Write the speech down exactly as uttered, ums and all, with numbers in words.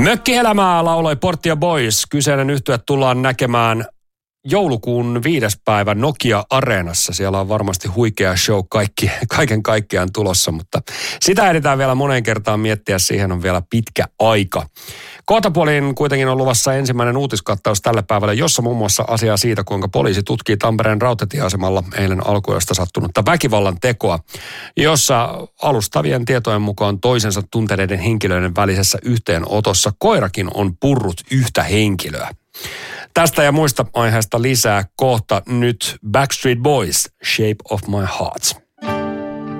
Mökkielämää lauloi Portia Boys. Kyseinen yhtye tullaan näkemään joulukuun viides päivä Nokia-areenassa. Siellä on varmasti huikea show kaikki, kaiken kaikkiaan tulossa, mutta sitä edetään vielä moneen kertaan miettiä. Siihen on vielä pitkä aika. Kohtapuoliin kuitenkin on luvassa ensimmäinen uutiskattaus tälle päivälle, jossa muun muassa asiaa siitä, kuinka poliisi tutkii Tampereen rautatieasemalla eilen alkuista sattunutta väkivallan tekoa, jossa alustavien tietojen mukaan toisensa tunteneiden henkilöiden välisessä yhteenotossa koirakin on purrut yhtä henkilöä. Tästä ja muista aiheesta lisää kohta nyt Backstreet Boys, Shape of My Heart.